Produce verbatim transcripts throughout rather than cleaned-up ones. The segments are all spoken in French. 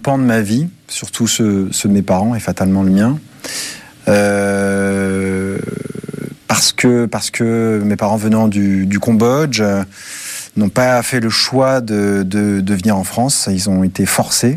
pan de ma vie, surtout ceux, ceux de mes parents et fatalement le mien. Euh, parce que, parce que mes parents venant du, du Cambodge euh, n'ont pas fait le choix de, de, de venir en France. Ils ont été forcés.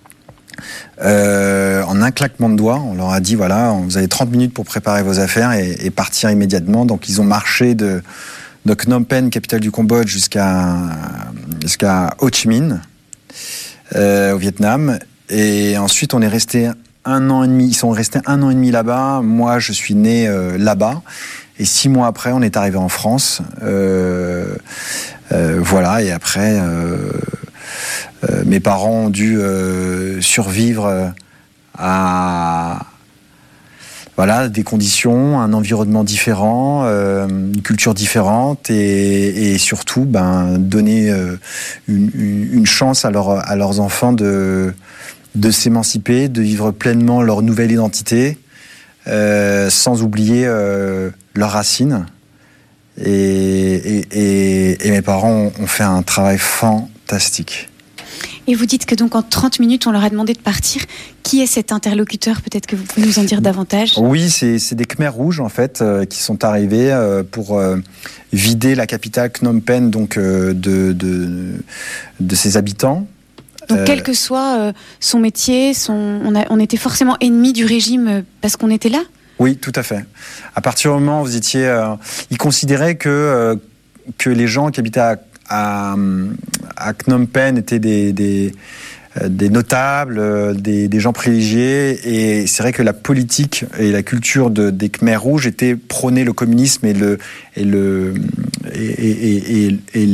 Euh, en un claquement de doigts, on leur a dit voilà, vous avez trente minutes pour préparer vos affaires et, et partir immédiatement. Donc ils ont marché de, de Phnom Penh, capitale du Cambodge, jusqu'à, jusqu'à Ho Chi Minh, euh, au Vietnam. Et ensuite on est resté un an et demi. Ils sont restés un an et demi là-bas. Moi, je suis né euh, là-bas. Et six mois après, on est arrivé en France. Euh, euh, voilà. Et après. Euh, Euh, mes parents ont dû euh, survivre à voilà, des conditions, un environnement différent, euh, une culture différente et, et surtout ben, donner euh, une, une chance à, leur, à leurs enfants de, de s'émanciper, de vivre pleinement leur nouvelle identité, euh, sans oublier euh, leurs racines. Et, et, et, et mes parents ont, ont fait un travail fantastique. Et vous dites que donc en trente minutes, on leur a demandé de partir. Qui est cet interlocuteur ? Peut-être que vous pouvez nous en dire davantage. Oui, c'est, c'est des Khmers rouges en fait euh, qui sont arrivés euh, pour euh, vider la capitale Phnom Penh donc euh, de, de de ses habitants. Donc euh, quel que soit euh, son métier, son, on, a, on était forcément ennemis du régime euh, parce qu'on était là ? Oui, tout à fait. À partir du moment où vous étiez, euh, ils considéraient que euh, que les gens qui habitaient à À, à Phnom Penh étaient des, des, des notables, des, des gens privilégiés, et c'est vrai que la politique et la culture de, des Khmers rouges étaient prôner le communisme et le et le et, et, et, et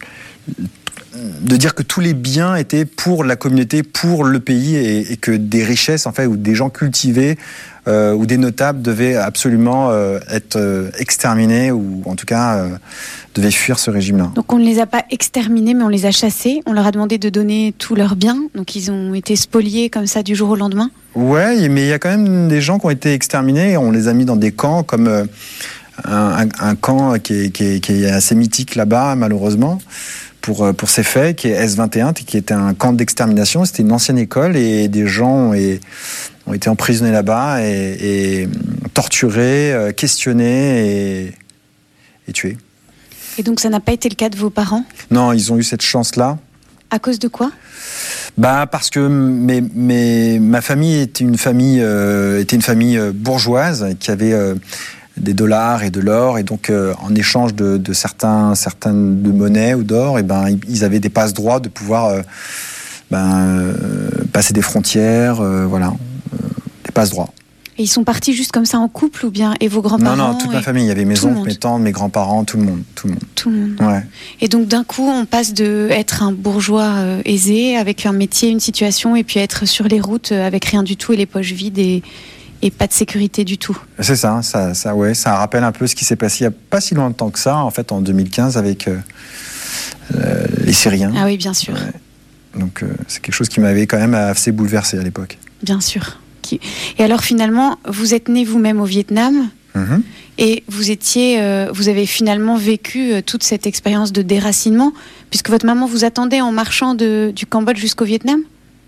de dire que tous les biens étaient pour la communauté, pour le pays, et, et que des richesses en fait ou des gens cultivés euh, ou des notables devaient absolument euh, être euh, exterminés ou en tout cas euh, devaient fuir ce régime-là. Donc on ne les a pas exterminés, mais on les a chassés. On leur a demandé de donner tous leurs biens. Donc ils ont été spoliés comme ça du jour au lendemain. Ouais, mais il y a quand même des gens qui ont été exterminés. On les a mis dans des camps comme euh, un, un, un camp qui est, qui, est, qui est assez mythique là-bas, malheureusement, pour, pour ces faits, qui est S vingt et un, qui était un camp d'extermination. C'était une ancienne école et des gens ont, et, ont été emprisonnés là-bas et, et torturés, questionnés et, et tués. Et donc ça n'a pas été le cas de vos parents ? Non, ils ont eu cette chance-là. À cause de quoi ? Bah parce que mes, mes, ma famille était une famille, euh, était une famille bourgeoise qui avait euh, des dollars et de l'or, et donc euh, en échange de, de certains, certaines de monnaie ou d'or, et ben ils avaient des passe-droits de pouvoir euh, ben, euh, passer des frontières, euh, voilà, euh, des passe-droits. Et ils sont partis juste comme ça en couple ou bien et vos grands-parents ? Non, non, toute ma famille. Il y avait mes oncles, mes tantes, mes grands-parents, tout le monde, tout le monde. Tout le monde. Ouais. Et donc d'un coup, on passe de être un bourgeois euh, aisé avec un métier, une situation, et puis être sur les routes euh, avec rien du tout et les poches vides et, et pas de sécurité du tout. C'est ça, ça, ça, ouais, ça rappelle un peu ce qui s'est passé il y a pas si longtemps que ça, en fait, en deux mille quinze avec euh, euh, les Syriens. Ah oui, bien sûr. Ouais. Donc euh, c'est quelque chose qui m'avait quand même assez bouleversé à l'époque. Bien sûr. Et alors finalement, vous êtes né vous-même au Vietnam, mmh. et vous étiez, euh, vous avez finalement vécu euh, toute cette expérience de déracinement, puisque votre maman vous attendait en marchant de, du Cambodge jusqu'au Vietnam ?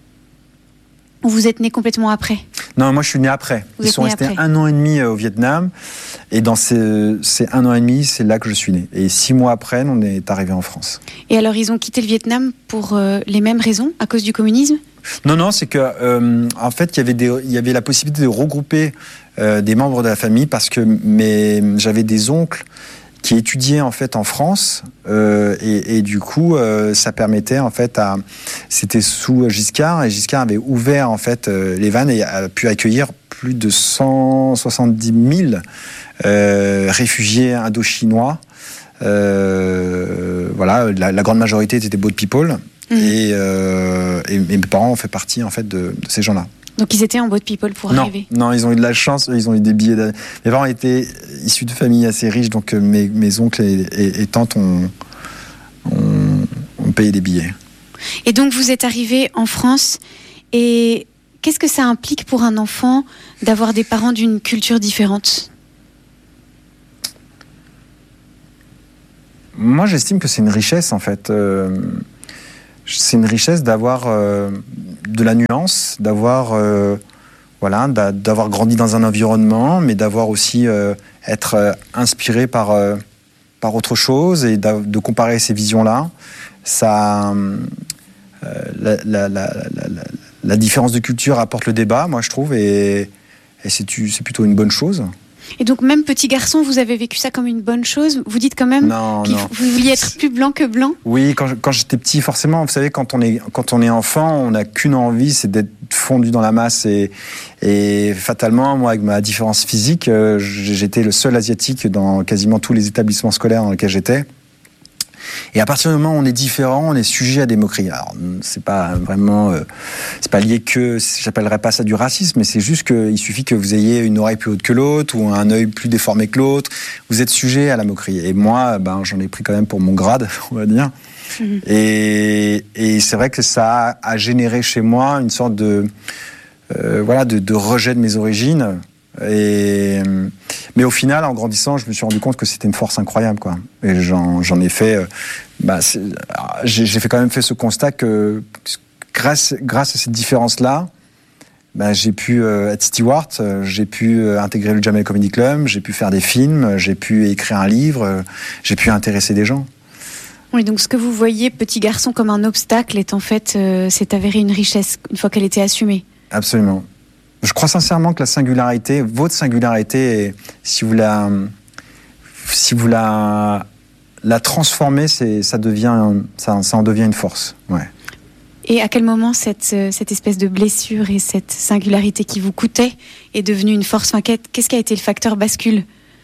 Ou vous êtes né complètement après ? Non, moi je suis né après. Vous Ils sont restés après. un an et demi au Vietnam, et dans ces, ces un an et demi, c'est là que je suis né. Et six mois après, on est arrivé en France. Et alors ils ont quitté le Vietnam pour euh, les mêmes raisons, à cause du communisme ? Non, non, c'est que euh, en fait, il y avait des, il y avait la possibilité de regrouper euh, des membres de la famille parce que mes, j'avais des oncles qui étudiaient en fait en France euh, et, et du coup, euh, ça permettait en fait à, c'était sous Giscard et Giscard avait ouvert en fait euh, les vannes et a pu accueillir plus de cent soixante-dix mille euh, réfugiés indochinois. Euh, voilà, la, la grande majorité étaient des boat people. Mmh. Et, euh, et mes parents ont fait partie en fait de, de ces gens-là. Donc ils étaient en boat people pour non, arriver. Non, ils ont eu de la chance, ils ont eu des billets. De... Mes parents étaient issus de familles assez riches, donc mes, mes oncles et, et, et tantes ont, ont, ont payé des billets. Et donc vous êtes arrivé en France, et qu'est-ce que ça implique pour un enfant d'avoir des parents d'une culture différente ? Moi, j'estime que c'est une richesse en fait. Euh... c'est une richesse d'avoir euh, de la nuance, d'avoir, euh, voilà, d'a, d'avoir grandi dans un environnement, mais d'avoir aussi euh, être euh, inspiré par, euh, par autre chose et de comparer ces visions-là. Ça, euh, la, la, la, la, la, la différence de culture apporte le débat, moi je trouve, et, et c'est, c'est plutôt une bonne chose. Et donc même petit garçon, vous avez vécu ça comme une bonne chose? Vous dites quand même non, que non. vous vouliez être plus blanc que blanc? Oui, quand, quand j'étais petit, forcément, vous savez, quand on est, quand on est enfant, on n'a qu'une envie, c'est d'être fondu dans la masse. Et, et fatalement, moi, avec ma différence physique, euh, j'étais le seul asiatique dans quasiment tous les établissements scolaires dans lesquels j'étais. Et à partir du moment où on est différent, on est sujet à des moqueries. Alors, c'est pas vraiment, euh, c'est pas lié que, j'appellerais pas ça du racisme, mais c'est juste qu'il suffit que vous ayez une oreille plus haute que l'autre ou un œil plus déformé que l'autre. Vous êtes sujet à la moquerie. Et moi, ben, j'en ai pris quand même pour mon grade, on va dire. Mmh. Et, et c'est vrai que ça a, a généré chez moi une sorte de, euh, voilà, de, de rejet de mes origines. Et, mais au final, en grandissant, je me suis rendu compte que c'était une force incroyable, quoi. Et j'en, j'en ai fait, euh, bah, j'ai, j'ai fait quand même fait ce constat que grâce, grâce à cette différence-là, bah, j'ai pu euh, être steward, euh, j'ai pu euh, intégrer le Jamel Comedy Club, j'ai pu faire des films, j'ai pu écrire un livre, euh, j'ai pu intéresser des gens. Oui, donc ce que vous voyez, petit garçon, comme un obstacle, est en fait, euh, s'est avéré une richesse une fois qu'elle était assumée. Absolument. Je crois sincèrement que la singularité, votre singularité, si vous la, si vous la, la transformez, c'est, ça devient, ça, ça en devient une force. Ouais. Et à quel moment cette, cette espèce de blessure et cette singularité qui vous coûtait est devenue une force? Enfin, qu'est-ce qui a été le facteur bascule?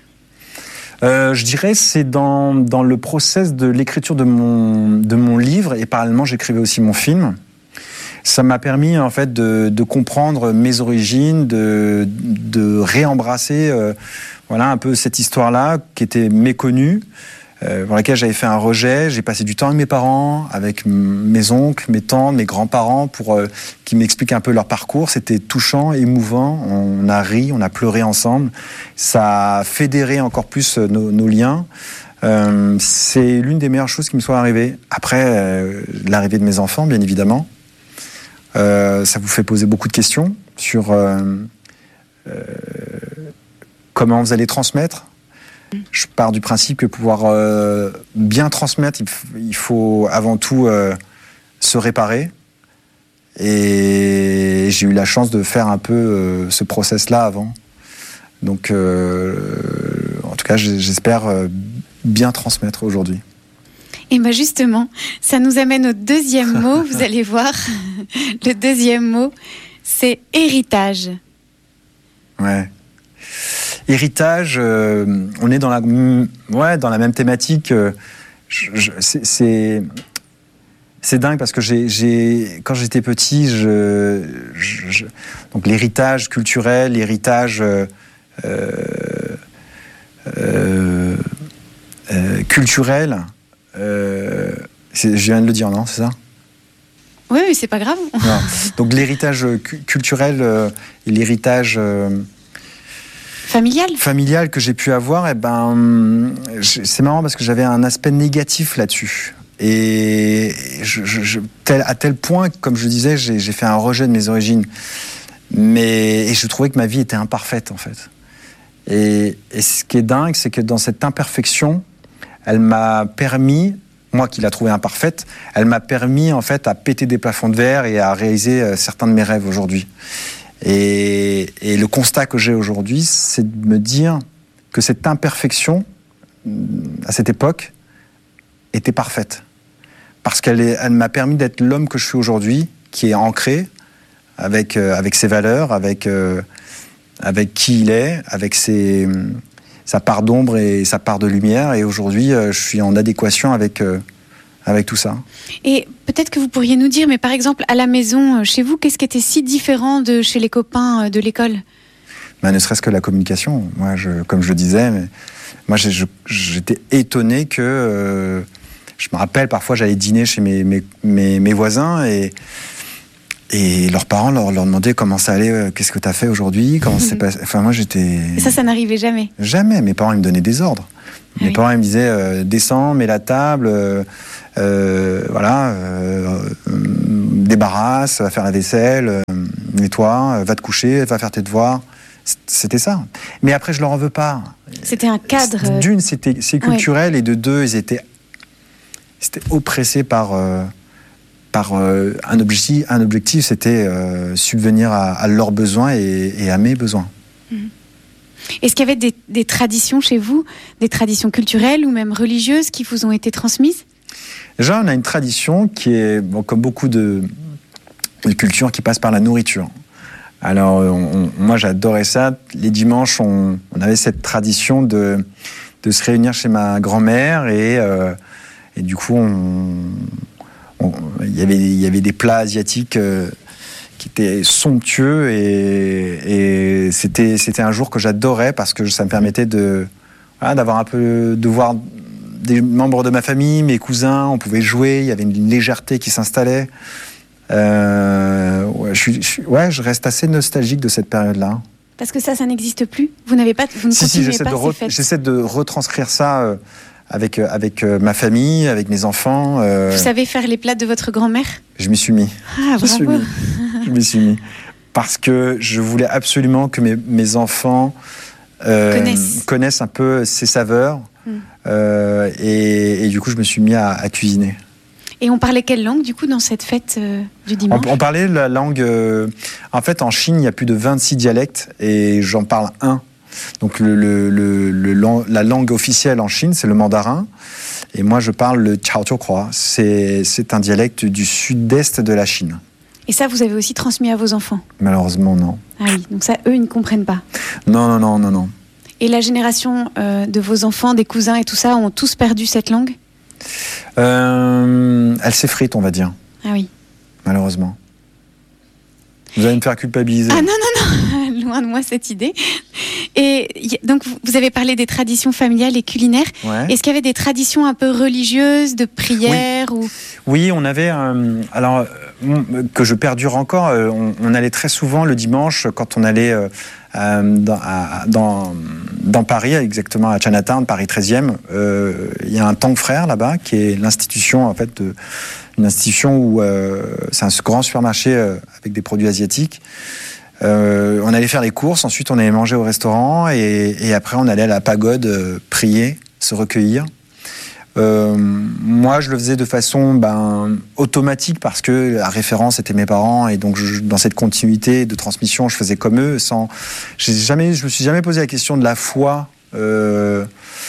Euh, je dirais c'est dans, dans le process de l'écriture de mon, de mon livre, et parallèlement j'écrivais aussi mon film. Ça m'a permis en fait de, de comprendre mes origines, de, de réembrasser euh, voilà, un peu cette histoire-là qui était méconnue, euh, pour laquelle j'avais fait un rejet. J'ai passé du temps avec mes parents, avec mes oncles, mes tantes, mes grands-parents, pour euh, qu'ils m'expliquent un peu leur parcours. C'était touchant, émouvant. On a ri, on a pleuré ensemble. Ça a fédéré encore plus nos, nos liens. Euh, c'est l'une des meilleures choses qui me soit arrivées. Après, euh, l'arrivée de mes enfants, bien évidemment. Euh, ça vous fait poser beaucoup de questions sur euh, euh, comment vous allez transmettre. Je pars du principe que pouvoir euh, bien transmettre, il, f- il faut avant tout euh, se réparer. Et j'ai eu la chance de faire un peu euh, ce process-là avant. Donc, euh, en tout cas, j'espère euh, bien transmettre aujourd'hui. Et bien justement, ça nous amène au deuxième mot, vous allez voir. Le deuxième mot, c'est héritage. Ouais. Héritage, euh, on est dans la, ouais, dans la même thématique. Euh, je, je, c'est, c'est, c'est dingue parce que j'ai, j'ai, quand j'étais petit, je, je, je, donc l'héritage culturel, l'héritage euh, euh, euh, culturel, euh, c'est, je viens de le dire, non, c'est ça ? Oui, mais c'est pas grave. Non. Donc l'héritage cu- culturel euh, et l'héritage euh, familial. familial que j'ai pu avoir, eh ben, c'est marrant parce que j'avais un aspect négatif là-dessus. Et je, je, je, tel, à tel point, comme je disais, j'ai, j'ai fait un rejet de mes origines. Mais, et je trouvais que ma vie était imparfaite, en fait. Et, et ce qui est dingue, c'est que dans cette imperfection, elle m'a permis, moi qui la trouvais imparfaite, elle m'a permis en fait à péter des plafonds de verre et à réaliser euh, certains de mes rêves aujourd'hui. Et, et le constat que j'ai aujourd'hui, c'est de me dire que cette imperfection, à cette époque, était parfaite. Parce qu'elle est, elle m'a permis d'être l'homme que je suis aujourd'hui, qui est ancré avec, euh, avec ses valeurs, avec, euh, avec qui il est, avec ses... sa part d'ombre et sa part de lumière. Et aujourd'hui, euh, je suis en adéquation avec, euh, avec tout ça. Et peut-être que vous pourriez nous dire, mais par exemple, à la maison, chez vous, qu'est-ce qui était si différent de chez les copains de l'école ? Ben, ne serait-ce que la communication. Moi, je, comme je le disais, mais moi, j'ai, je, j'étais étonné que... Euh, je me rappelle, parfois, j'allais dîner chez mes, mes, mes, mes voisins et... et leurs parents leur, leur demandaient comment ça allait, euh, qu'est-ce que tu as fait aujourd'hui, comment ça s'est passé. Enfin, moi, j'étais... Et ça, ça n'arrivait jamais? Jamais. Mes parents, ils me donnaient des ordres. Mes oui. parents, ils me disaient, euh, descends, mets la table, euh, euh, voilà, euh, débarrasse, va faire la vaisselle, euh, nettoie, va te coucher, va faire tes devoirs. C'était ça. Mais après, je leur en veux pas. C'était un cadre. D'une, c'était, c'est culturel, ouais. Et de deux, ils étaient, ils étaient oppressés par, euh, par euh, un objectif. Un objectif, c'était euh, subvenir à, à leurs besoins et, et à mes besoins. Mmh. Est-ce qu'il y avait des, des traditions chez vous, des traditions culturelles ou même religieuses qui vous ont été transmises? Déjà, on a une tradition qui est, bon, comme beaucoup de, de cultures, qui passe par la nourriture. Alors, on, on, moi, j'adorais ça. Les dimanches, on, on avait cette tradition de, de se réunir chez ma grand-mère et, euh, et du coup, on, on, y avait, il y avait des plats asiatiques euh, qui étaient somptueux et, et c'était, c'était un jour que j'adorais parce que ça me permettait de, voilà, d'avoir un peu, de voir des membres de ma famille, mes cousins, on pouvait jouer, il y avait une légèreté qui s'installait. Euh, ouais, je, je, ouais, je reste assez nostalgique de cette période-là. Parce que ça, ça n'existe plus. Vous n'avez pas, vous ne si, continuez si, j'essaie pas de re, ces fêtes. J'essaie de retranscrire ça euh, avec euh, avec euh, ma famille, avec mes enfants. Euh... Vous savez faire les plats de votre grand-mère? Je m'y suis mis. Ah, je bravo. Mis. Je m'y suis mis parce que je voulais absolument que mes mes enfants euh, connaissent. connaissent un peu ces saveurs. Mm. Euh, et, et du coup, je me suis mis à, à cuisiner. Et on parlait quelle langue, du coup, dans cette fête euh, du dimanche? on, on parlait la langue... Euh, en fait, en Chine, il y a plus de vingt-six dialectes et j'en parle un. Donc, le, le, le, le, la langue officielle en Chine, c'est le mandarin. Et moi, je parle le Chaojiukhua. C'est, c'est un dialecte du sud-est de la Chine. Et ça, vous avez aussi transmis à vos enfants? Malheureusement, non. Ah oui, donc ça, eux, ils ne comprennent pas? Non, non, non, non, non. Et la génération euh, de vos enfants, des cousins et tout ça, ont tous perdu cette langue? euh, Elle s'effrite, on va dire. Ah oui. Malheureusement. Vous allez me faire culpabiliser. Ah non, non, non, loin de moi cette idée. Et donc, vous avez parlé des traditions familiales et culinaires. Ouais. Est-ce qu'il y avait des traditions un peu religieuses, de prière? Oui, ou... oui, on avait... Euh, alors, euh, que je perdure encore, euh, on, on allait très souvent le dimanche, quand on allait euh, euh, dans, à, dans, dans Paris, exactement à Chinatown, Paris treizième, euh, il y a un Tang Frères là-bas, qui est l'institution, en fait, de, une institution où euh, c'est un grand supermarché euh, avec des produits asiatiques. Euh, on allait faire les courses, ensuite on allait manger au restaurant et, et après on allait à la pagode euh, prier, se recueillir. Euh, moi je le faisais de façon ben, automatique parce que la référence était mes parents et donc je, dans cette continuité de transmission je faisais comme eux. Sans, j'ai jamais, je me suis jamais posé la question de la foi euh,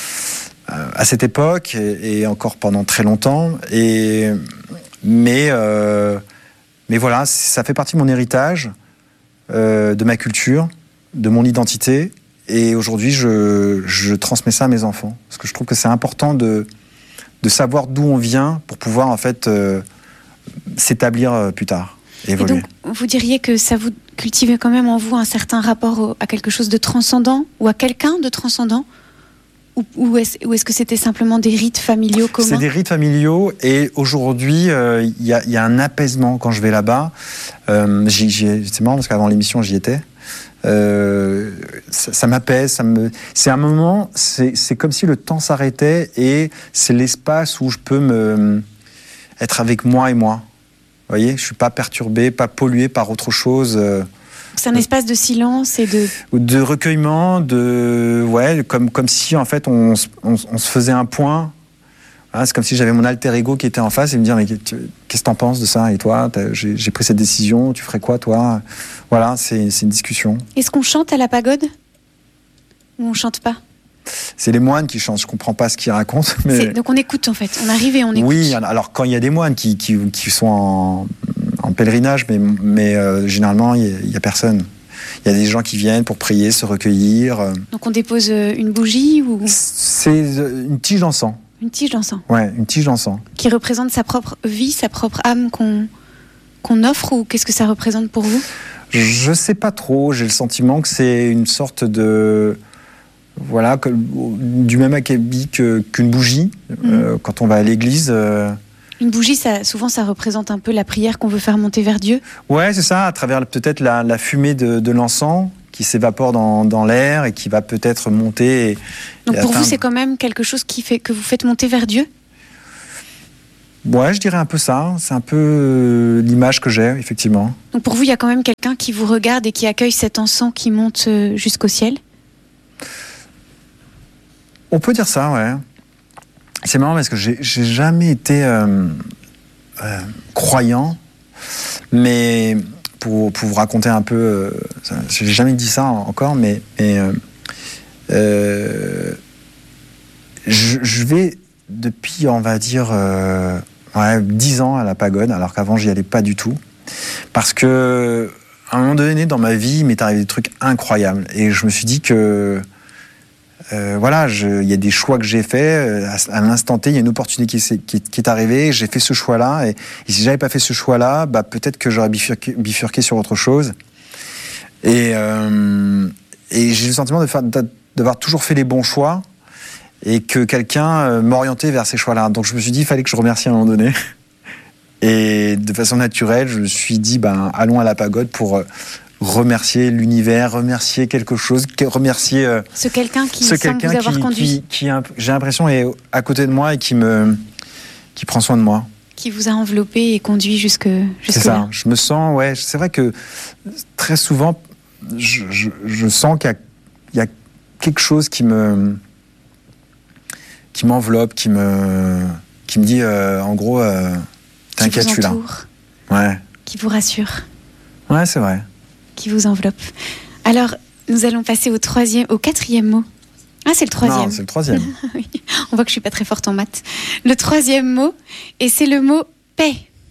à cette époque et, et encore pendant très longtemps. Et, mais, euh, mais voilà, ça fait partie de mon héritage. Euh, de ma culture, de mon identité, et aujourd'hui je, je transmets ça à mes enfants parce que je trouve que c'est important de, de savoir d'où on vient pour pouvoir en fait euh, s'établir euh, plus tard et évoluer. Et donc vous diriez que ça vous cultive quand même en vous un certain rapport au, à quelque chose de transcendant ou à quelqu'un de transcendant? Ou, ou, est-ce, ou est-ce que c'était simplement des rites familiaux communs? C'est des rites familiaux et aujourd'hui, il euh, y, y a un apaisement quand je vais là-bas. Euh, j'y, j'y, c'est marrant parce qu'avant l'émission, j'y étais. Euh, ça, ça m'apaise. Ça me, c'est un moment, c'est, c'est comme si le temps s'arrêtait et c'est l'espace où je peux me, être avec moi et moi. Vous voyez, je ne suis pas perturbé, pas pollué par autre chose. Euh, C'est un espace de silence et de... De recueillement, de... Ouais, comme, comme si, en fait, on, on, on se faisait un point. Hein, c'est comme si j'avais mon alter ego qui était en face et me dire, mais qu'est-ce que t'en penses de ça? Et toi, j'ai, j'ai pris cette décision, tu ferais quoi, toi? Voilà, c'est, c'est une discussion. Est-ce qu'on chante à la pagode? Ou on chante pas? C'est les moines qui chantent, je comprends pas ce qu'ils racontent. Mais... C'est, donc on écoute, en fait. On arrive et on écoute. Oui, alors quand il y a des moines qui, qui, qui sont en... en pèlerinage, mais, mais euh, généralement, il n'y a, a personne. Il y a des gens qui viennent pour prier, se recueillir. Donc on dépose une bougie ou... C'est une tige d'encens. Une tige d'encens. Ouais, une tige d'encens. Qui représente sa propre vie, sa propre âme qu'on, qu'on offre, ou qu'est-ce que ça représente pour vous? Je ne sais pas trop. J'ai le sentiment que c'est une sorte de... Voilà, que, du même acabit que, qu'une bougie. Mmh. Euh, quand on va à l'église... Euh, Une bougie, ça, souvent, ça représente un peu la prière qu'on veut faire monter vers Dieu. Ouais, c'est ça, à travers peut-être la, la fumée de, de l'encens qui s'évapore dans, dans l'air et qui va peut-être monter. Et, Donc et pour atteindre... vous, c'est quand même quelque chose qui fait que vous faites monter vers Dieu ? Ouais, je dirais un peu ça. C'est un peu euh, l'image que j'ai, effectivement. Donc pour vous, il y a quand même quelqu'un qui vous regarde et qui accueille cet encens qui monte euh, jusqu'au ciel ? On peut dire ça, ouais. C'est marrant parce que j'ai, j'ai jamais été euh, euh, croyant, mais pour, pour vous raconter un peu, euh, ça, j'ai jamais dit ça encore, mais, mais euh, euh, je, je vais depuis, on va dire, euh, ouais, dix ans à la pagode, alors qu'avant j'y allais pas du tout, parce que à un moment donné dans ma vie, il m'est arrivé des trucs incroyables, et je me suis dit que Euh, voilà, il y a des choix que j'ai faits. Euh, à, à l'instant T, il y a une opportunité qui, qui, qui est arrivée. J'ai fait ce choix-là. Et, et si j'avais pas fait ce choix-là, bah, peut-être que j'aurais bifurqué, bifurqué sur autre chose. Et, euh, et j'ai le sentiment de faire, d'avoir toujours fait les bons choix et que quelqu'un m'orientait vers ces choix-là. Donc je me suis dit, il fallait que je remercie à un moment donné. Et de façon naturelle, je me suis dit, ben, allons à la pagode pour remercier l'univers, remercier quelque chose, remercier euh, ce quelqu'un qui ce semble quelqu'un vous avoir qui, conduit, qui, qui j'ai l'impression est à côté de moi et qui me qui prend soin de moi, qui vous a enveloppé et conduit jusque jusque c'est ça. là. Je me sens, ouais, c'est vrai que très souvent, je, je, je sens qu'il y a, il y a quelque chose qui me qui m'enveloppe, qui me qui me dit euh, en gros, euh, t'inquiète, je suis là. Ouais. Qui vous rassure. Ouais, c'est vrai. Qui vous enveloppe. Alors, nous allons passer au troisième, au quatrième mot. Ah, c'est le troisième. Non, c'est le troisième. Oui. On voit que je suis pas très forte en maths. Le troisième mot, et c'est le mot paix.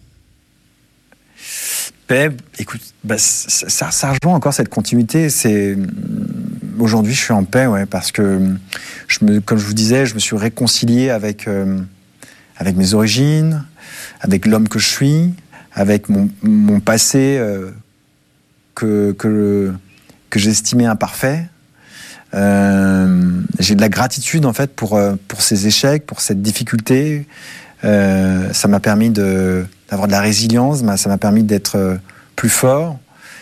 Paix, écoute, bah, ça, ça, ça rejoint encore cette continuité. C'est aujourd'hui, je suis en paix, ouais, parce que je me, comme je vous disais, je me suis réconcilié avec euh, avec mes origines, avec l'homme que je suis, avec mon, mon passé. Euh, que, que, que j'estimais imparfait. Euh, j'ai de la gratitude en fait pour, pour ces échecs, pour cette difficulté. Euh, ça m'a permis de, d'avoir de la résilience, ça m'a permis d'être plus fort.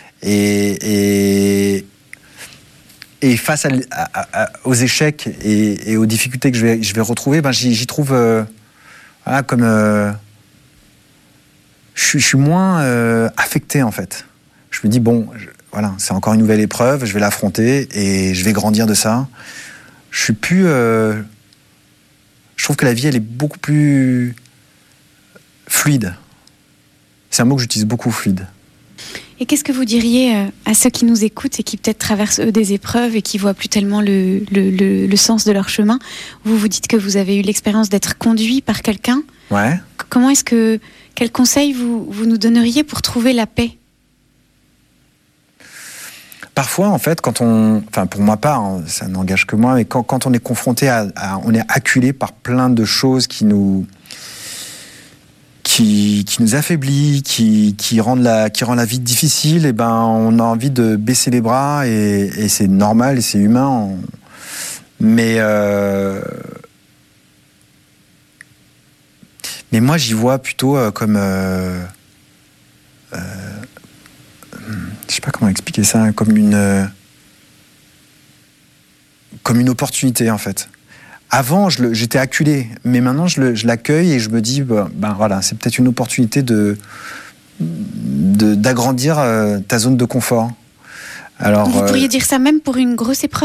Et, et, et face à, à, à, aux échecs et, et aux difficultés que je vais, je vais retrouver, ben j'y, j'y trouve euh, voilà, comme... Euh, je, je suis moins euh, affecté en fait. Je me dis, bon, je, voilà, c'est encore une nouvelle épreuve, je vais l'affronter et je vais grandir de ça. Je suis plus... Euh, je trouve que la vie, elle est beaucoup plus fluide. C'est un mot que j'utilise beaucoup, fluide. Et qu'est-ce que vous diriez à ceux qui nous écoutent et qui peut-être traversent, eux, des épreuves et qui voient plus tellement le, le, le, le sens de leur chemin ? Vous vous dites que vous avez eu l'expérience d'être conduit par quelqu'un. Ouais. Comment est-ce que... Quels conseils vous, vous nous donneriez pour trouver la paix ? Parfois, en fait, quand on, enfin pour ma part, hein, ça n'engage que moi, mais quand, quand on est confronté à, à, on est acculé par plein de choses qui nous, qui, qui nous affaiblit, qui, qui rendent la, qui rend la vie difficile, et ben, on a envie de baisser les bras et, et c'est normal et c'est humain. On... Mais, euh... mais moi, j'y vois plutôt euh, comme euh... Euh... je sais pas comment expliquer ça, comme une euh, comme une opportunité en fait. Avant, je le, j'étais acculé, mais maintenant je, le, je l'accueille et je me dis, ben, ben voilà, c'est peut-être une opportunité de, de d'agrandir euh, ta zone de confort. Alors, vous pourriez euh, dire ça même pour une grosse épreuve ?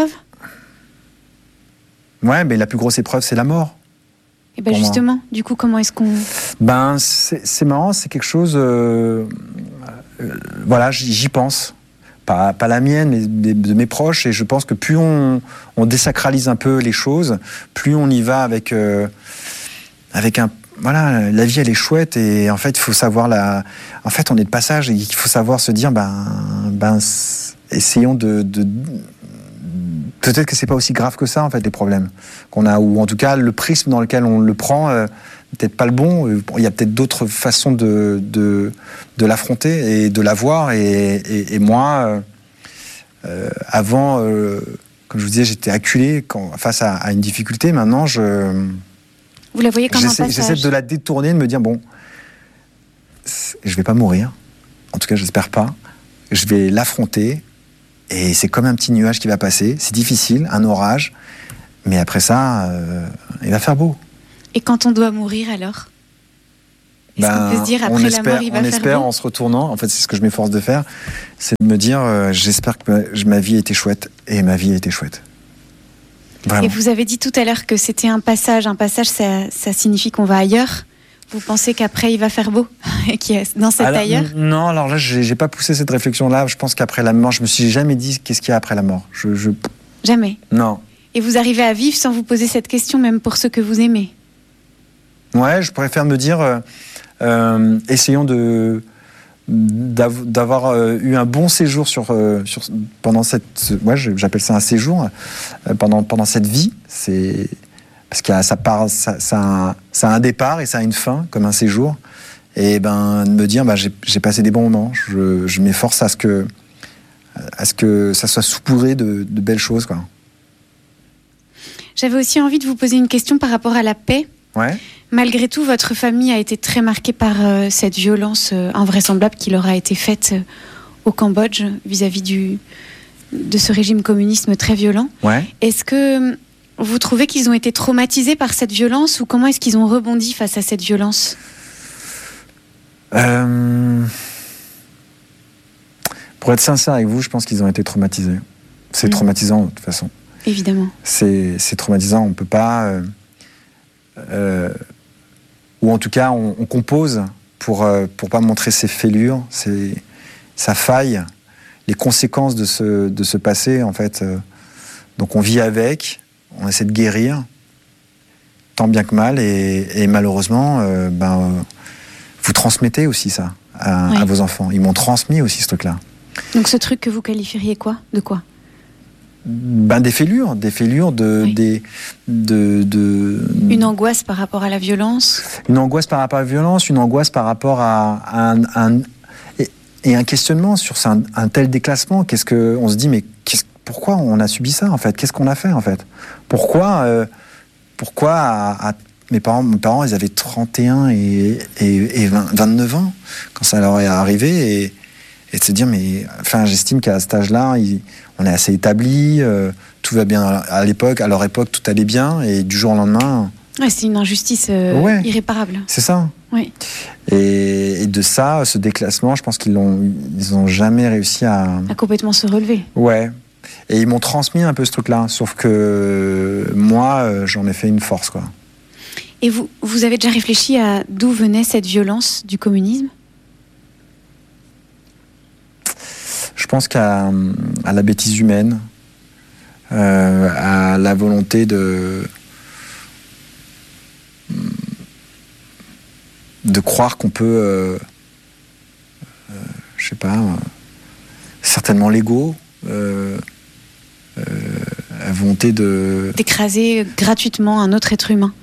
Ouais, mais la plus grosse épreuve, c'est la mort. Et ben justement, moi. Du coup, comment est-ce qu'on... Ben, c'est, c'est marrant, c'est quelque chose... Euh, euh, voilà, j'y pense. Pas, pas la mienne, mais de, de mes proches. Et je pense que plus on, on désacralise un peu les choses, plus on y va avec, euh, avec un... Voilà, la vie, elle est chouette. Et en fait, il faut savoir la... En fait, on est de passage et il faut savoir se dire, ben... ben essayons de... de peut-être que c'est pas aussi grave que ça, en fait, les problèmes qu'on a. Ou en tout cas, le prisme dans lequel on le prend... Euh, peut-être pas le bon, il y a peut-être d'autres façons de, de, de l'affronter et de la voir. Et, et, et moi, euh, avant, euh, comme je vous disais, j'étais acculé quand, face à, à une difficulté. Maintenant, je, vous la voyez comme j'essaie, un passage. j'essaie de la détourner, de me dire, bon, je vais pas mourir. En tout cas, j'espère pas. Je vais l'affronter. Et c'est comme un petit nuage qui va passer. C'est difficile, un orage. Mais après ça, euh, il va faire beau. Et quand on doit mourir, alors ? Est-ce ben, qu'on peut se dire, après espère, la mort, il va on faire espère beau ? en se retournant. En fait, c'est ce que je m'efforce de faire. C'est de me dire, euh, j'espère que ma, ma vie a été chouette. Et ma vie a été chouette. Vraiment. Et vous avez dit tout à l'heure que c'était un passage. Un passage, ça, ça signifie qu'on va ailleurs. Vous pensez qu'après, il va faire beau et qu'il y a dans cet alors, ailleurs ? Non, alors là, j'ai, j'ai pas poussé cette réflexion-là. Je pense qu'après la mort, je me suis jamais dit qu'est-ce qu'il y a après la mort. Je, je... Jamais. Non. Et vous arrivez à vivre sans vous poser cette question, même pour ceux que vous aimez ? Ouais, je préfère me dire, euh, euh, essayons de d'av- d'avoir euh, eu un bon séjour sur, euh, sur pendant cette, ouais, j'appelle ça un séjour euh, pendant pendant cette vie. C'est parce que ça part, ça, ça, a un, ça a un départ et ça a une fin, comme un séjour. Et ben de me dire, bah, j'ai, j'ai passé des bons moments. Je, je m'efforce à ce que à ce que ça soit saupoudré de, de belles choses, quoi. J'avais aussi envie de vous poser une question par rapport à la paix. Ouais. Malgré tout, votre famille a été très marquée par euh, cette violence euh, invraisemblable qui leur a été faite euh, au Cambodge vis-à-vis du, de ce régime communiste très violent. Ouais. Est-ce que vous trouvez qu'ils ont été traumatisés par cette violence ou comment est-ce qu'ils ont rebondi face à cette violence ? euh... Pour être sincère avec vous, je pense qu'ils ont été traumatisés. C'est mmh. traumatisant de toute façon. Évidemment. C'est, c'est traumatisant. On peut pas... Euh, euh, ou en tout cas, on, on compose pour euh, pour pas montrer ses fêlures, ses, sa faille, les conséquences de ce, de ce passé, en fait. Euh, donc on vit avec, on essaie de guérir, tant bien que mal, et, et malheureusement, euh, ben, euh, vous transmettez aussi ça à, oui. à vos enfants. Ils m'ont transmis aussi ce truc-là. Donc ce truc que vous qualifieriez quoi ? De quoi ? Ben des fêlures, des fêlures de, oui. des, de, de... Une angoisse par rapport à la violence. Une angoisse par rapport à la violence, une angoisse par rapport à, à un, un et, et un questionnement sur un, un tel déclassement. Qu'est-ce que on se dit, mais qu'est-ce, pourquoi on a subi ça en fait ? Qu'est-ce qu'on a fait en fait ? Pourquoi, euh, pourquoi à, à, mes parents, mes parents, ils avaient trente et un et, et, et vingt, vingt-neuf ans quand ça leur est arrivé et Et de se dire, mais enfin, j'estime qu'à cet âge-là, il, on est assez établi, euh, tout va bien à l'époque, à leur époque, tout allait bien, et du jour au lendemain. Ouais, c'est une injustice euh, ouais, irréparable. C'est ça. Oui. Et, et de ça, ce déclassement, je pense qu'ils l'ont, ils ont jamais réussi à. À complètement se relever. Ouais. Et ils m'ont transmis un peu ce truc-là, sauf que moi, j'en ai fait une force, quoi. Et vous, vous avez déjà réfléchi à d'où venait cette violence du communisme ? Je pense qu'à à la bêtise humaine, euh, à la volonté de de croire qu'on peut, euh, euh, je sais pas, euh, certainement l'ego, euh, euh, la volonté de d'écraser gratuitement un autre être humain.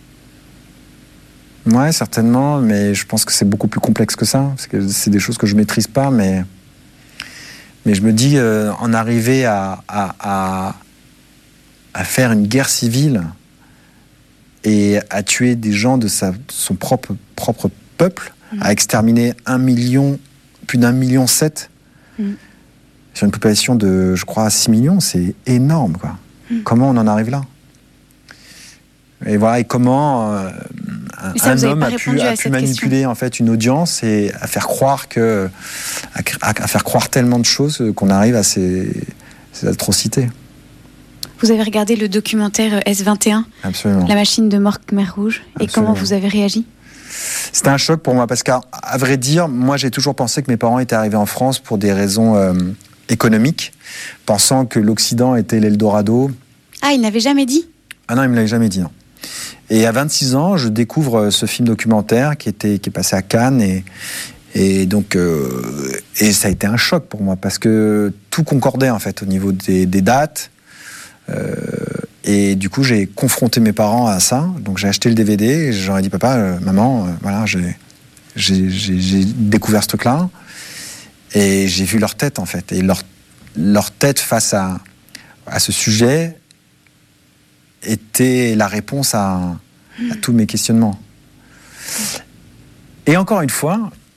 Ouais, certainement, mais je pense que c'est beaucoup plus complexe que ça, parce que c'est des choses que je maîtrise pas, mais Mais je me dis, euh, en arriver à, à, à, à faire une guerre civile et à tuer des gens de, sa, de son propre, propre peuple, mmh. à exterminer un million, plus d'un million sept, mmh. sur une population de, je crois, six millions, c'est énorme, quoi. Mmh. Comment on en arrive là ? Et voilà, et comment euh, ça, un homme a pu, a pu manipuler question. en fait une audience et à faire croire que, à, à faire croire tellement de choses qu'on arrive à ces, ces atrocités. Vous avez regardé le documentaire S vingt et un, Absolument. La machine de Mork Mer Rouge, et comment vous avez réagi ? C'était un choc pour moi parce qu'à à vrai dire, moi j'ai toujours pensé que mes parents étaient arrivés en France pour des raisons euh, économiques, pensant que l'Occident était l'Eldorado. Ah, il n'avait jamais dit ? Ah non, il me l'avait jamais dit, non. Et à vingt-six ans, je découvre ce film documentaire qui était qui est passé à Cannes et et donc euh, et ça a été un choc pour moi parce que tout concordait en fait au niveau des, des dates euh, et du coup j'ai confronté mes parents à ça. Donc j'ai acheté le D V D et j'aurais dit papa, euh, maman, euh, voilà j'ai, j'ai j'ai j'ai découvert ce truc-là et j'ai vu leur tête en fait et leur leur tête face à à ce sujet était la réponse à, à tous mes questionnements. Et encore une fois,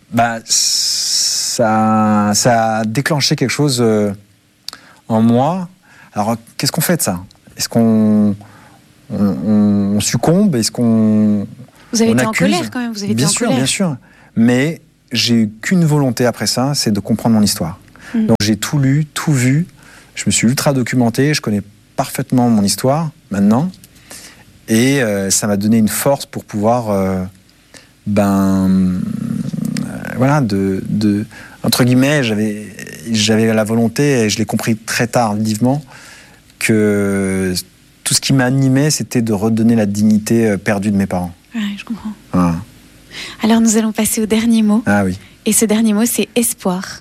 bah, ça, ça a déclenché quelque chose euh, en moi. Alors, qu'est-ce qu'on fait de ça? Est-ce qu'on on, on, on succombe? Est-ce qu'on Vous avez on été accuse? en colère quand même, vous avez bien été en sûr, colère. Bien sûr, mais j'ai eu qu'une volonté après ça, c'est de comprendre mon histoire. Mmh. Donc j'ai tout lu, tout vu, je me suis ultra documenté, je connais parfaitement mon histoire maintenant, et euh, ça m'a donné une force pour pouvoir, euh, ben, euh, voilà, de, de, entre guillemets, j'avais, j'avais la volonté, et je l'ai compris très tardivement, que tout ce qui m'animait, c'était de redonner la dignité perdue de mes parents. Ouais, je comprends. Voilà. Alors nous allons passer au dernier mot. Ah oui. Et ce dernier mot, c'est espoir.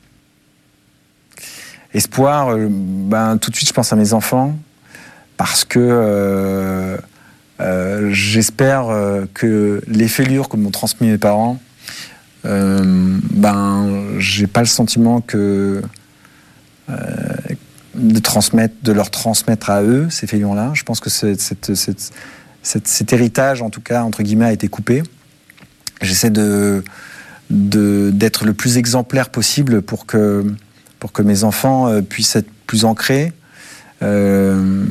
Espoir, euh, ben, tout de suite je pense à mes enfants, parce que euh, euh, j'espère euh, que les fêlures que m'ont transmis mes parents, euh, ben, j'ai pas le sentiment que euh, de transmettre, de leur transmettre à eux ces fêlures-là. Je pense que c'est, cette, cette, cette, cet héritage, en tout cas entre guillemets, a été coupé. J'essaie de, de d'être le plus exemplaire possible pour que pour que mes enfants euh, puissent être plus ancrés, euh,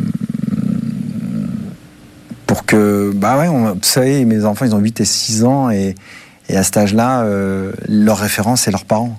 pour que, bah ouais, on, vous savez, mes enfants, ils ont huit et six ans, et, et à cet âge-là, euh, leur référence, c'est leurs parents.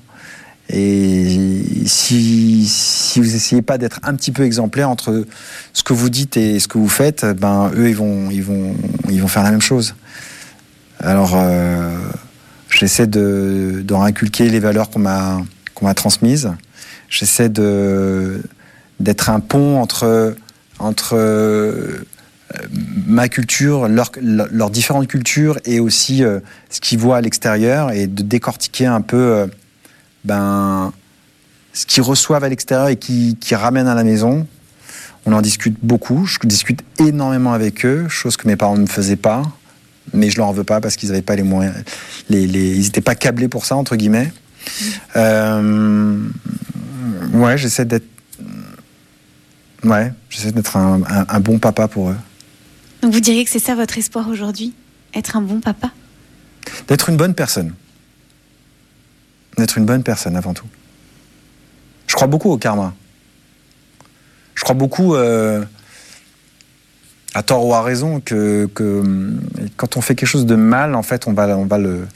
Et si, si vous essayez pas d'être un petit peu exemplaire entre ce que vous dites et ce que vous faites, ben eux, ils vont, ils vont, ils vont faire la même chose. Alors, euh, j'essaie de, de inculquer les valeurs qu'on m'a, qu'on m'a transmises. J'essaie de, d'être un pont entre, entre euh, ma culture, leurs leur différentes cultures, et aussi euh, ce qu'ils voient à l'extérieur, et de décortiquer un peu euh, ben, ce qu'ils reçoivent à l'extérieur et qui, qui ramènent à la maison. On en discute beaucoup. Je discute énormément avec eux, chose que mes parents ne faisaient pas, mais je leur en veux pas parce qu'ils n'avaient pas les moyens. Les, les, ils n'étaient pas câblés pour ça, entre guillemets. Mmh. Euh, Ouais, j'essaie d'être, ouais, j'essaie d'être un, un, un bon papa pour eux. Donc vous diriez que c'est ça votre espoir aujourd'hui, être un bon papa? D'être une bonne personne. D'être une bonne personne avant tout. Je crois beaucoup au karma. Je crois beaucoup, euh, à tort ou à raison, que, que quand on fait quelque chose de mal, en fait, on va, on va le,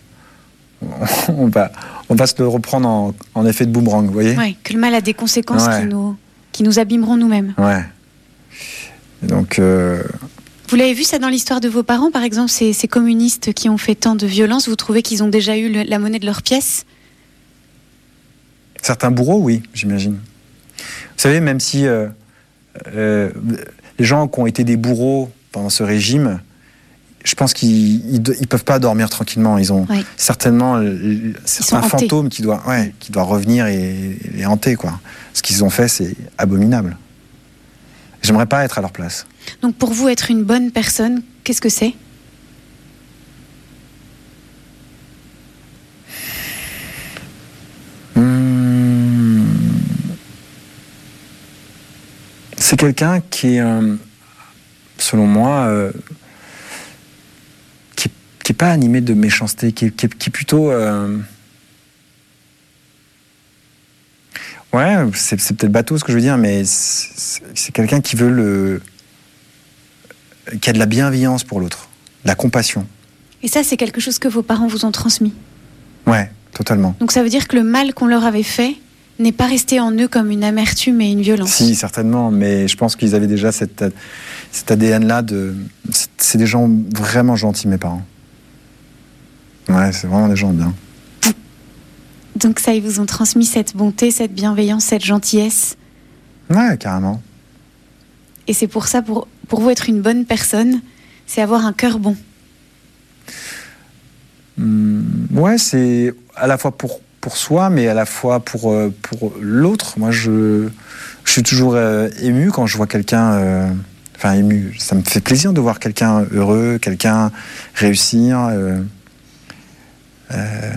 on va, on va se le reprendre en, en effet de boomerang, vous voyez? Oui, que le mal a des conséquences ouais. qui, nous, qui nous abîmeront nous-mêmes. Ouais. Et donc. Euh... Vous l'avez vu ça dans l'histoire de vos parents, par exemple, ces, ces communistes qui ont fait tant de violence, vous trouvez qu'ils ont déjà eu le, la monnaie de leur pièce? Certains bourreaux, oui, j'imagine. Vous savez, même si euh, euh, les gens qui ont été des bourreaux pendant ce régime, je pense qu'ils ne peuvent pas dormir tranquillement. Ils ont oui. certainement euh, certains fantômes qui doivent ouais, qui doivent revenir et les hanter, quoi. Ce qu'ils ont fait, c'est abominable. J'aimerais pas être à leur place. Donc pour vous, être une bonne personne, qu'est-ce que c'est? hum... C'est quelqu'un qui est, euh, selon moi, euh, qui n'est pas animé de méchanceté, qui est, qui est, qui est plutôt... Euh... Ouais, c'est, c'est peut-être bateau ce que je veux dire, mais c'est, c'est quelqu'un qui veut le... qui a de la bienveillance pour l'autre, de la compassion. Et ça, c'est quelque chose que vos parents vous ont transmis? Ouais, totalement. Donc ça veut dire que le mal qu'on leur avait fait n'est pas resté en eux comme une amertume et une violence? Si, certainement, mais je pense qu'ils avaient déjà cette, cet A D N-là de... C'est, c'est des gens vraiment gentils, mes parents. Ouais, c'est vraiment des gens bien. Donc ça, ils vous ont transmis cette bonté, cette bienveillance, cette gentillesse? Ouais, carrément. Et c'est pour ça, pour, pour vous, être une bonne personne, c'est avoir un cœur bon? Mmh, ouais, c'est à la fois pour, pour soi, mais à la fois pour, euh, pour l'autre. Moi, je, je suis toujours euh, ému quand je vois quelqu'un... Euh, enfin, ému, ça me fait plaisir de voir quelqu'un heureux, quelqu'un réussir... Euh, euh,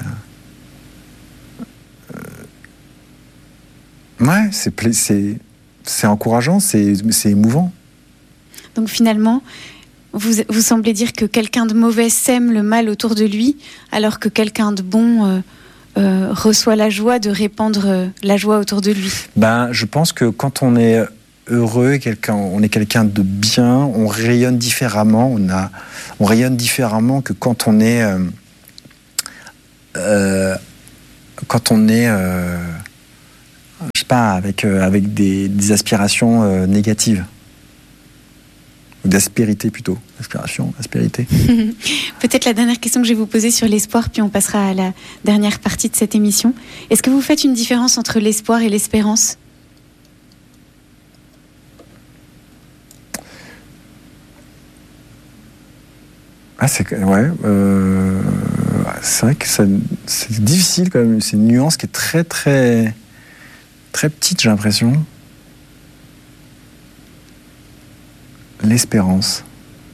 Ouais, c'est, c'est, c'est encourageant, c'est, c'est émouvant. Donc finalement, vous, vous semblez dire que quelqu'un de mauvais sème le mal autour de lui, alors que quelqu'un de bon euh, euh, reçoit la joie de répandre euh, la joie autour de lui. Ben, je pense que quand on est heureux, quelqu'un, on est quelqu'un de bien, on rayonne différemment, on, a, on rayonne différemment que quand on est... Euh, euh, quand on est... Euh, je sais pas, avec, euh, avec des, des aspirations euh, négatives. Ou d'aspérité plutôt. Aspiration, aspérité. Peut-être la dernière question que je vais vous poser sur l'espoir, puis on passera à la dernière partie de cette émission. Est-ce que vous faites une différence entre l'espoir et l'espérance ? Ah, c'est, ouais, euh, c'est vrai que ça, c'est difficile quand même. C'est une nuance qui est très, très, très petite, j'ai l'impression. L'espérance.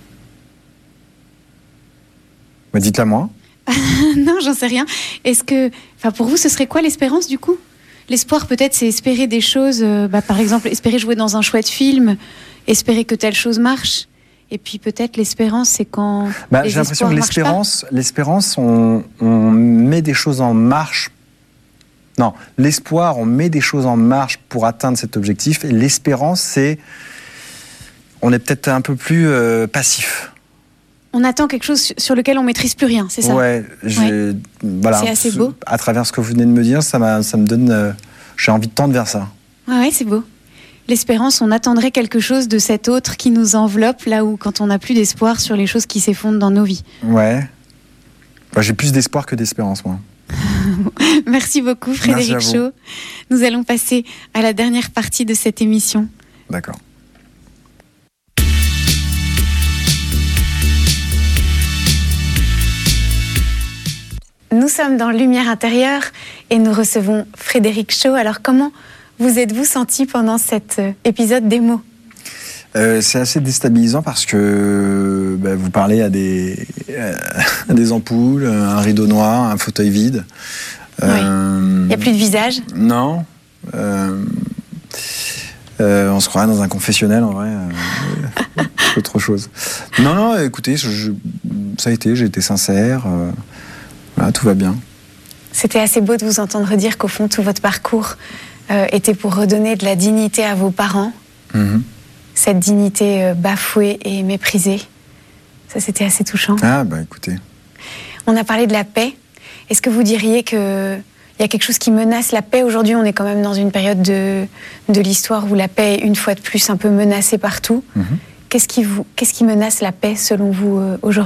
Bah, dites-la moi. Non, j'en sais rien. Est-ce que, enfin, pour vous, ce serait quoi l'espérance du coup ? L'espoir, peut-être, c'est espérer des choses. Euh, bah, par exemple, espérer jouer dans un chouette film, espérer que telle chose marche. Et puis peut-être l'espérance, c'est quand. Bah, les j'ai l'impression que l'espérance, pas. l'espérance, on, on met des choses en marche. Non, l'espoir, on met des choses en marche pour atteindre cet objectif. Et l'espérance, c'est, on est peut-être un peu plus euh, passif. On attend quelque chose sur lequel on maîtrise plus rien, c'est ça ? Ouais, j'ai, ouais. Voilà. C'est assez beau. À travers ce que vous venez de me dire, ça, m'a, ça me donne, euh, j'ai envie de tendre vers ça. Ouais, ouais, c'est beau. L'espérance, on attendrait quelque chose de cet autre qui nous enveloppe, là où quand on n'a plus d'espoir sur les choses qui s'effondrent dans nos vies. Ouais. Bah, j'ai plus d'espoir que d'espérance, moi. Merci beaucoup, Frédéric Merci Chaud. Nous allons passer à la dernière partie de cette émission. D'accord. Nous sommes dans Lumière intérieure et nous recevons Frédéric Chaud. Alors, comment vous êtes-vous senti pendant cet épisode démo ? euh, C'est assez déstabilisant parce que bah, vous parlez à des, euh, à des ampoules, un rideau noir, un fauteuil vide. Oui. Euh, Il n'y a plus de visage ? Non. Euh, euh, on se croirait dans un confessionnel, en vrai. Euh, autre chose. Non, non, écoutez, je, je, ça a été, j'ai été sincère. Euh, voilà, tout va bien. C'était assez beau de vous entendre dire qu'au fond, tout votre parcours euh, était pour redonner de la dignité à vos parents. Mm-hmm. Cette dignité euh, bafouée et méprisée. Ça, c'était assez touchant. Ah, bah écoutez. On a parlé de la paix. Est-ce que vous diriez qu'il y a quelque chose qui menace la paix aujourd'hui ? On est quand même dans une période de, de l'histoire où la paix est une fois de plus un peu menacée partout. Mm-hmm. Qu'est-ce qui, vous, qu'est-ce qui menace la paix selon vous euh, aujourd'hui ?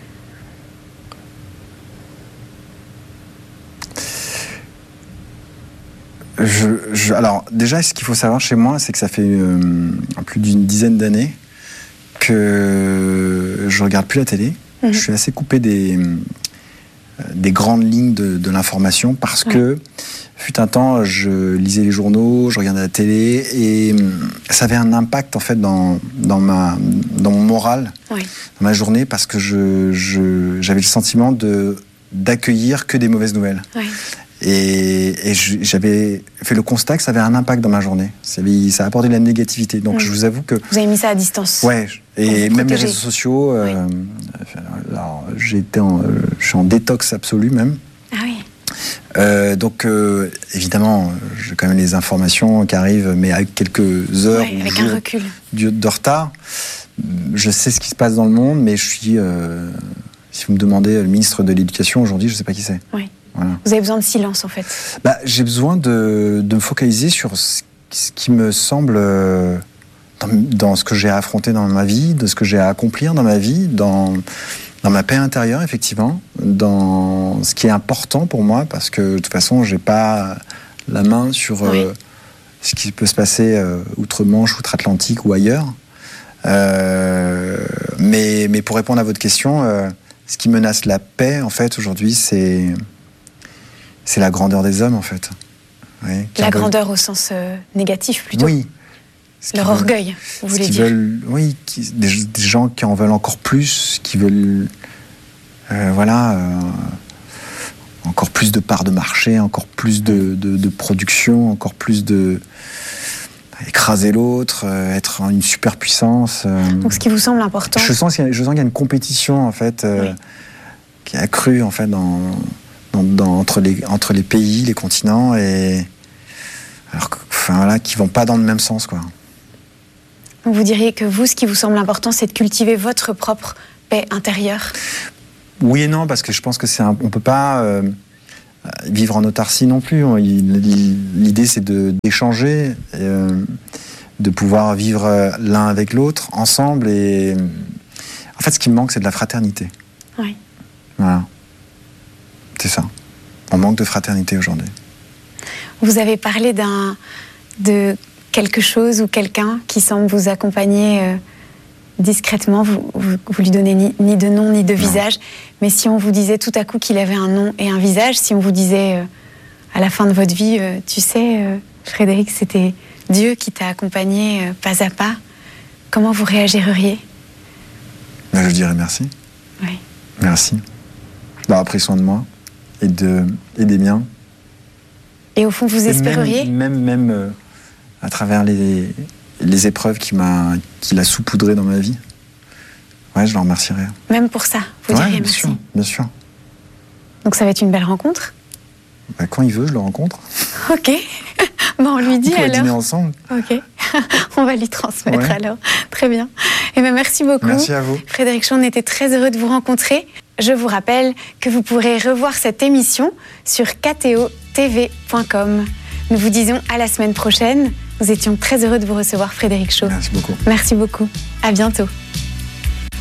Je, je, alors déjà, ce qu'il faut savoir chez moi, c'est que ça fait euh, plus d'une dizaine d'années que je regarde plus la télé. Mmh. Je suis assez coupé des, des grandes lignes de, de l'information parce ouais. que fut un temps, je lisais les journaux, je regardais la télé et ça avait un impact en fait dans, dans, ma, dans mon moral, ouais. dans ma journée, parce que je, je, j'avais le sentiment de, d'accueillir que des mauvaises nouvelles. Ouais. Et, et j'avais fait le constat que ça avait un impact dans ma journée. Ça, avait, ça a apporté de la négativité. Donc mmh. je vous avoue que... Vous avez mis ça à distance. Ouais. Et même les réseaux sociaux. Euh, oui. Alors, j'ai été en, je suis en détox absolu même. Ah oui. Euh, donc euh, évidemment, j'ai quand même les informations qui arrivent, mais avec quelques heures ouais, avec un recul. De, de retard. Je sais ce qui se passe dans le monde, mais je suis... Euh, si vous me demandez le ministre de l'Éducation aujourd'hui, je ne sais pas qui c'est. Oui. Voilà. Vous avez besoin de silence, en fait. Bah, j'ai besoin de, de me focaliser sur ce, ce qui me semble euh, dans, dans ce que j'ai à affronter dans ma vie, de ce que j'ai à accomplir dans ma vie, dans, dans ma paix intérieure, effectivement, dans ce qui est important pour moi, parce que de toute façon, j'ai pas la main sur euh, oui. ce qui peut se passer euh, outre-Manche, outre-Atlantique ou ailleurs. Euh, mais, mais pour répondre à votre question, euh, ce qui menace la paix, en fait, aujourd'hui, c'est... C'est la grandeur des hommes, en fait. Oui, la grandeur veulent... au sens euh, négatif, plutôt. Oui. Leur veulent... orgueil, vous voulez dire. Veulent... Oui, qui... des... des gens qui en veulent encore plus, qui veulent... Euh, voilà... Euh... encore plus de parts de marché, encore plus de, de, de production, encore plus de... écraser l'autre, euh, être en une superpuissance. Euh, Donc ce qui vous semble important. Je sens qu'il y a, je sens qu'il y a une compétition en fait euh, oui. qui est accrue en fait dans, dans, dans, entre les entre les pays, les continents et alors que, enfin voilà, qui vont pas dans le même sens quoi. Donc vous diriez que vous, ce qui vous semble important, c'est de cultiver votre propre paix intérieure. Oui et non, parce que je pense que c'est un, on peut pas euh, vivre en autarcie non plus. L'idée, c'est de, d'échanger, euh, de pouvoir vivre l'un avec l'autre, ensemble. Et en fait, ce qui me manque, c'est de la fraternité. Oui. Voilà. C'est ça. On manque de fraternité aujourd'hui. Vous avez parlé d'un, de quelque chose ou quelqu'un qui semble vous accompagner euh, discrètement. Vous, vous, vous lui donnez ni, ni de nom ni de non. visage. Mais si on vous disait tout à coup qu'il avait un nom et un visage, si on vous disait euh, à la fin de votre vie, euh, tu sais, euh, Frédéric, c'était Dieu qui t'a accompagné euh, pas à pas, comment vous réagiriez? Ben, je dirais merci. Oui. Merci d'avoir pris soin de moi et, de, et des miens. Et au fond, vous espéreriez? Même, même, même euh, à travers les, les épreuves qu'il m'a, qu'il a saupoudrées dans ma vie. Ouais, je le remercierai. Même pour ça, vous ouais, diriez bien merci. Sûr, bien sûr. Donc ça va être une belle rencontre? Bah, quand il veut, je le rencontre. Ok. Bon, on lui dit on alors. On va dîner ensemble. Ok. On va lui transmettre ouais. alors. Très bien. Et bien, merci beaucoup. Merci à vous. Frédéric Chaud, on était très heureux de vous rencontrer. Je vous rappelle que vous pourrez revoir cette émission sur k t o t v point com. Nous vous disons à la semaine prochaine. Nous étions très heureux de vous recevoir, Frédéric Chaud. Merci beaucoup. Merci beaucoup. À bientôt.